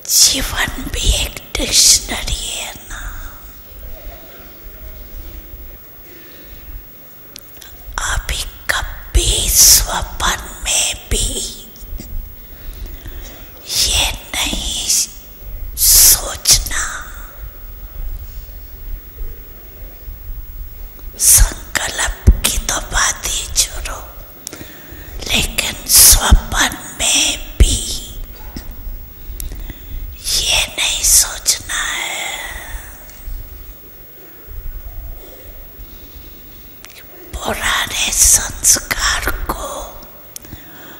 जीवन भी एक डिक्शनरी है ना। अभी कभी स्वप्न में भी ये नहीं सोचना, संकल्प की तो बात ही छोड़ो, लेकिन स्वप्न में भी ये नहीं सोचना है पुराने